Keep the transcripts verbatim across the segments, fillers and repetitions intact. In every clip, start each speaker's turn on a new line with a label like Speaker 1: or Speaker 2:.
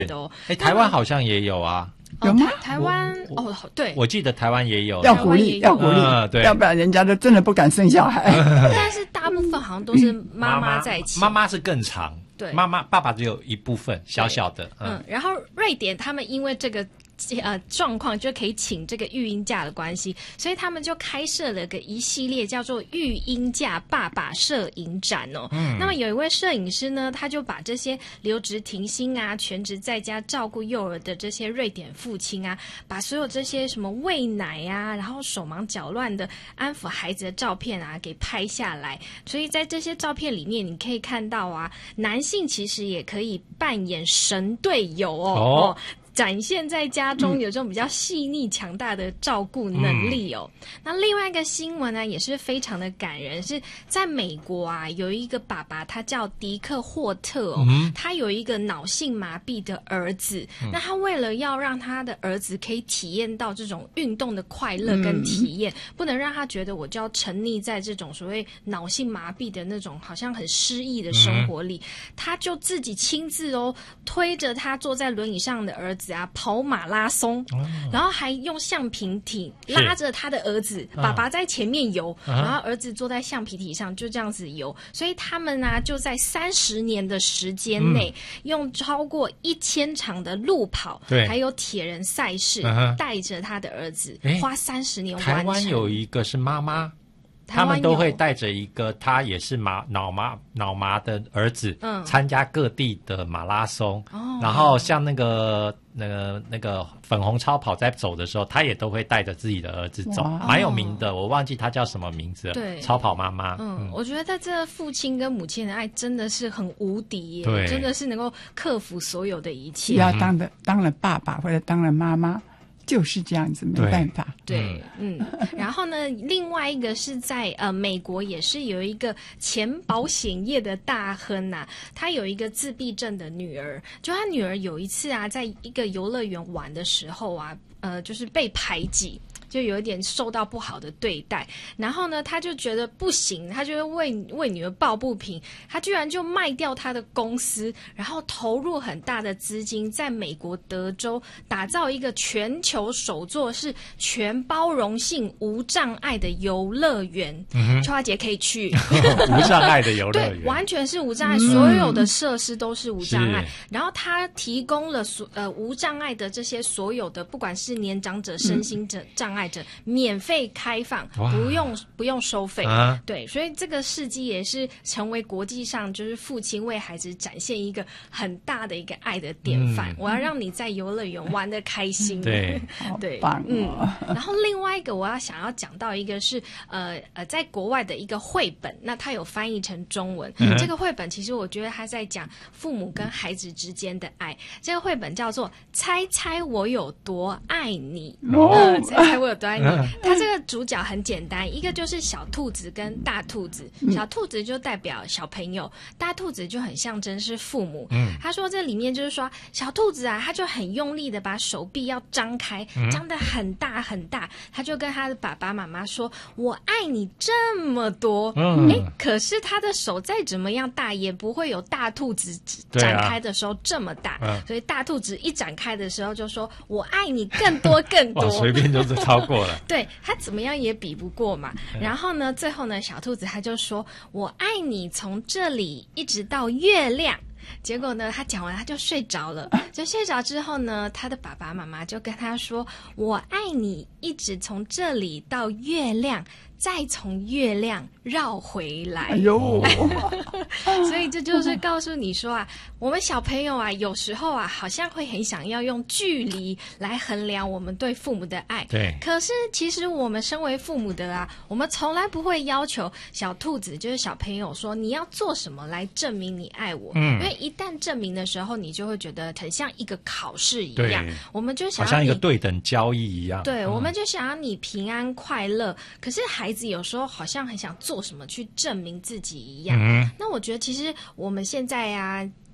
Speaker 1: 的哦。
Speaker 2: 哎，台湾好像也有啊。
Speaker 1: 有吗？台湾哦，对，
Speaker 2: 我记得台湾也有，
Speaker 3: 要鼓励，要鼓励，
Speaker 2: 嗯、对，
Speaker 3: 要不然人家都真的不敢生小孩。
Speaker 1: 但是大部分好像都是妈妈在请，
Speaker 2: 妈妈是更长，
Speaker 1: 对，
Speaker 2: 妈妈爸爸只有一部分小小的，
Speaker 1: 嗯，嗯然后瑞典他们因为这个。呃，状况就可以请这个育婴假的关系，所以他们就开设了个一系列叫做育婴假爸爸摄影展哦。嗯，那么有一位摄影师呢，他就把这些留职停薪啊、全职在家照顾幼儿的这些瑞典父亲啊，把所有这些什么喂奶啊，然后手忙脚乱的安抚孩子的照片啊，给拍下来。所以在这些照片里面，你可以看到啊，男性其实也可以扮演神队友哦。哦哦展现在家中有这种比较细腻强大的照顾能力哦。嗯、那另外一个新闻呢，也是非常的感人，是在美国啊，有一个爸爸，他叫迪克霍特哦，嗯、他有一个脑性麻痹的儿子。嗯、那他为了要让他的儿子可以体验到这种运动的快乐跟体验，嗯、不能让他觉得我就要沉溺在这种所谓脑性麻痹的那种好像很失意的生活里，嗯、他就自己亲自哦推着他坐在轮椅上的儿子。啊，跑马拉松，哦、然后还用橡皮艇拉着他的儿子，爸爸在前面游，嗯、然后儿子坐在橡皮艇上，就这样子游。所以他们呢、啊，就在三十年的时间内，嗯、用超过一千场的路跑，还有铁人赛事，嗯、带着他的儿子，花三十年完成。
Speaker 2: 台湾有一个是妈妈。他们都会带着一个他也是麻脑麻脑麻的儿子，嗯，参加各地的马拉松，哦，然后像那个那个那个粉红超跑在走的时候，他也都会带着自己的儿子走，蛮有名的，我忘记他叫什么名字了。对，超跑妈妈。
Speaker 1: 嗯，嗯我觉得这父亲跟母亲的爱真的是很无敌耶，
Speaker 2: 对，
Speaker 1: 真的是能够克服所有的一切。
Speaker 3: 要当了当了爸爸或者当了妈妈。就是这样子，没办法。
Speaker 1: 对，嗯，然后呢，另外一个是在呃美国，也是有一个前保险业的大亨呐、啊，他有一个自闭症的女儿，就他女儿有一次啊，在一个游乐园玩的时候啊，呃，就是被排挤。就有一点受到不好的对待，然后呢，他就觉得不行，他就为为女儿抱不平，他居然就卖掉他的公司，然后投入很大的资金，在美国德州打造一个全球首座是全包容性无障碍的游乐园。嗯、秋华姐可以去
Speaker 2: 无障碍的游乐园，
Speaker 1: 对，完全是无障碍，嗯、所有的设施都是无障碍。然后他提供了所呃无障碍的这些所有的，不管是年长者、身心者障碍。免费开放，不用不用收费，啊、对，所以这个事迹也是成为国际上就是父亲为孩子展现一个很大的一个爱的典范。嗯、我要让你在游乐园玩得开心，
Speaker 2: 对
Speaker 1: 对，
Speaker 3: 哦、
Speaker 1: 嗯。然后另外一个我要想要讲到一个是呃呃，在国外的一个绘本，那它有翻译成中文。嗯、这个绘本其实我觉得它在讲父母跟孩子之间的爱。这个绘本叫做《猜猜我有多爱你》，哦呃，猜猜我有。对，他这个主角很简单，一个就是小兔子跟大兔子，小兔子就代表小朋友，大兔子就很象征是父母。嗯，他说这里面就是说，小兔子啊，他就很用力的把手臂要张开，张得很大很大，他就跟他的爸爸妈妈说：“我爱你这么多。”嗯，哎，可是他的手再怎么样大，也不会有大兔子展开的时候这么大，啊、所以大兔子一展开的时候就说：“我爱你更多更多。”
Speaker 2: 随便就是超过了。
Speaker 1: 对，他怎么样也比不过嘛。然后呢，最后呢，小兔子他就说：“我爱你从这里一直到月亮。”结果呢，他讲完他就睡着了。就睡着之后呢，他的爸爸妈妈就跟他说：“我爱你一直从这里到月亮，再从月亮绕回来。”哎呦，所以这就是告诉你说啊，我们小朋友啊，有时候啊，好像会很想要用距离来衡量我们对父母的爱。
Speaker 2: 对。
Speaker 1: 可是其实我们身为父母的啊，我们从来不会要求小兔子，就是小朋友说你要做什么来证明你爱我。嗯。因为一旦证明的时候，你就会觉得很像一个考试一样。我们就想要你
Speaker 2: 好像一个对等交易一样。
Speaker 1: 对，
Speaker 2: 嗯、
Speaker 1: 我们就想要你平安快乐。可是孩子有时候好像很想做什么去证明自己一样。嗯、那我觉得其实我们现在啊。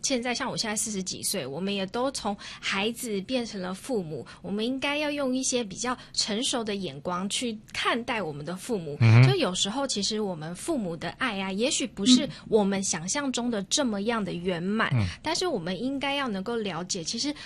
Speaker 1: 现在像我现在四十几岁，我们也都从孩子变成了父母，我们应该要用一些比较成熟的眼光去看待我们的父母。嗯、就有时候其实我们父母的爱啊，也许不是我们想象中的这么样的圆满、嗯，但是我们应该要能够了解，其实